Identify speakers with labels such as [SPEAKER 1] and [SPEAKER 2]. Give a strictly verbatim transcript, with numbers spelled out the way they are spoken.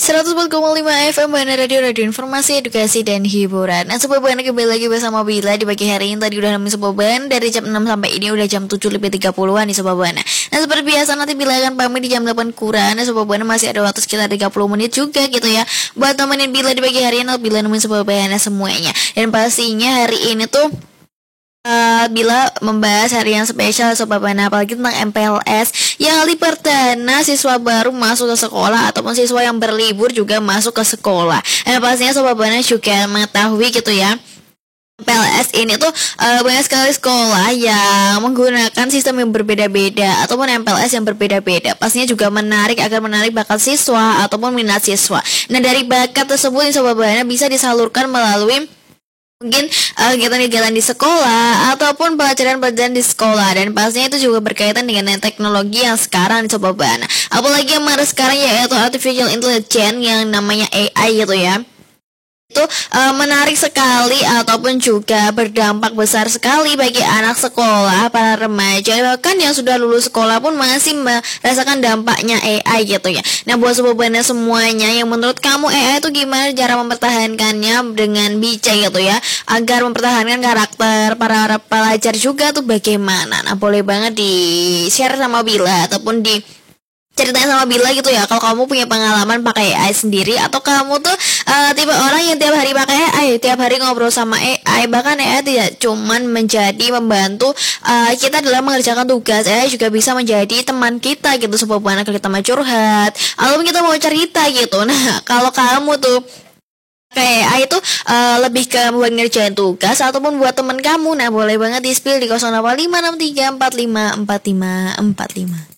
[SPEAKER 1] seratus empat koma lima F M Bana Radio, Radio Informasi, Edukasi, dan Hiburan. Nah, Sobat Bana kembali lagi bersama Bila di pagi hari ini. Tadi udah nemenin Sobat Bana dari jam enam sampai ini udah jam tujuh lebih tiga puluhan nih Sobat Bana. Nah, seperti biasa nanti Bila akan pamit di jam delapan kurang. Nah, Sobat Bana masih ada waktu sekitar tiga puluh menit juga gitu ya buat nemenin Bila di pagi hari ini. Bila nemenin Sobat Bana semuanya. Dan pastinya hari ini tuh Uh, Bila membahas hari yang spesial Sobat Bana, apalagi tentang M P L S yang kali pertama siswa baru masuk ke sekolah ataupun siswa yang berlibur juga masuk ke sekolah. Dan pastinya Sobat Bana juga mengetahui gitu ya, M P L S ini tuh uh, banyak sekali sekolah yang menggunakan sistem yang berbeda-beda ataupun M P L S yang berbeda-beda. Pastinya juga menarik agar menarik bakat siswa ataupun minat siswa. Nah, dari bakat tersebut nih Sobat Bana bisa disalurkan melalui mungkin uh, kegiatan-kegiatan di sekolah ataupun pelajaran-pelajaran di sekolah, dan pastinya itu juga berkaitan dengan teknologi yang sekarang di Sobat Bana. Apalagi yang marah sekarang yaitu artificial intelligence yang namanya A I gitu ya. Itu uh, menarik sekali ataupun juga berdampak besar sekali bagi anak sekolah, para remaja, bahkan yang sudah lulus sekolah pun masih merasakan dampaknya A I gitu ya. Nah, buat Sobat Bana semuanya, yang menurut kamu A I itu gimana cara mempertahankannya dengan bijak gitu ya, agar mempertahankan karakter para pelajar juga tuh bagaimana? Nah, boleh banget di share sama Bila ataupun di ceritain sama Bila gitu ya, kalau kamu punya pengalaman pakai A I sendiri, atau kamu tuh uh, tipe orang yang tiap hari pakai A I, tiap hari ngobrol sama A I. Bahkan A I tidak cuman menjadi membantu uh, kita dalam mengerjakan tugas, A I juga bisa menjadi teman kita gitu Sobat Bana, kalau kita mau curhat ataupun kita mau cerita gitu. Nah, kalau kamu tuh kayak A I itu uh, lebih ke buat ngerjain tugas ataupun buat teman kamu, nah boleh banget di spill di nol delapan lima enam tiga empat lima empat lima empat lima.